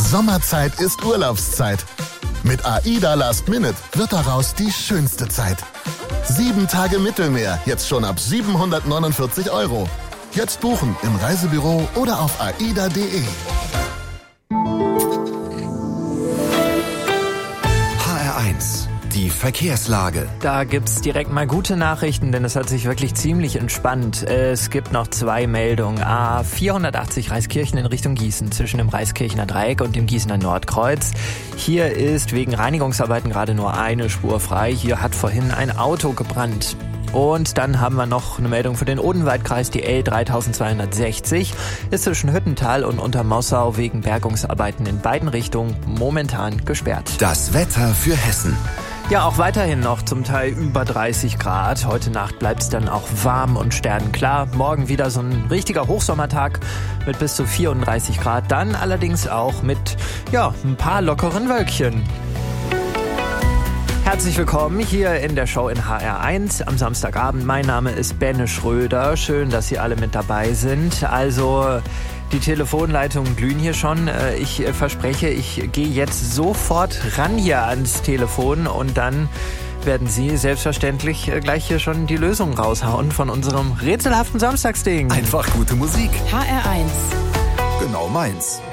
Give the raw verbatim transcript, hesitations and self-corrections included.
Sommerzeit ist Urlaubszeit. Mit AIDA Last Minute wird daraus die schönste Zeit. Sieben Tage Mittelmeer, jetzt schon ab siebenhundertneunundvierzig Euro. Jetzt buchen im Reisebüro oder auf aida punkt de. H R eins, die Verkehrslage. Da gibt's direkt mal gute Nachrichten, denn es hat sich wirklich ziemlich entspannt. Es gibt noch zwei Meldungen. A vierhundertachtzig Reiskirchen in Richtung Gießen zwischen dem Reiskirchener Dreieck und dem Gießener Nordkreuz. Hier ist wegen Reinigungsarbeiten gerade nur eine Spur frei. Hier hat vorhin ein Auto gebrannt. Und dann haben wir noch eine Meldung für den Odenwaldkreis. Die L dreitausendzweihundertsechzig ist zwischen Hüttental und Untermossau wegen Bergungsarbeiten in beiden Richtungen momentan gesperrt. Das Wetter für Hessen. Ja, auch weiterhin noch zum Teil über dreißig Grad. Heute Nacht bleibt es dann auch warm und sternenklar. Morgen wieder so ein richtiger Hochsommertag mit bis zu vierunddreißig Grad. Dann allerdings auch mit, ja, ein paar lockeren Wölkchen. Herzlich willkommen hier in der Show in H R eins am Samstagabend. Mein Name ist Benne Schröder. Schön, dass Sie alle mit dabei sind. Also die Telefonleitungen glühen hier schon. Ich verspreche, ich gehe jetzt sofort ran hier ans Telefon und dann werden Sie selbstverständlich gleich hier schon die Lösung raushauen von unserem rätselhaften Samstagsding. Einfach gute Musik. H R eins. Genau meins.